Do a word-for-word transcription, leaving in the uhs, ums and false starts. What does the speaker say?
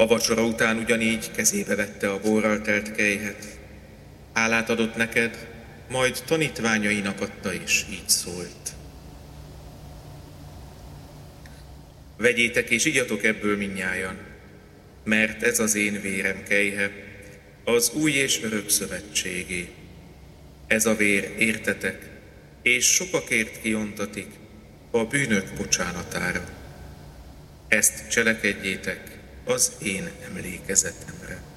A vacsora után ugyanígy kezébe vette a borral telt kelyhet. Hálát adott neked, majd tanítványainak adta, és így szólt. Vegyétek és igyatok ebből mindnyájan, mert ez az én vérem kelyhe, az új és örök szövetségé. Ez a vér értetek, és sokakért kiontatik a bűnök bocsánatára. Ezt cselekedjétek az én emlékezetemre.